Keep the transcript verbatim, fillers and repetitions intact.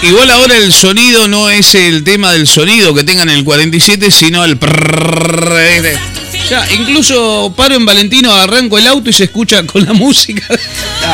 Igual ahora el sonido no es el tema del sonido que tengan el cuarenta y siete, sino el prrrr. Ya, incluso paro en Valentino, arranco el auto y se escucha con la música.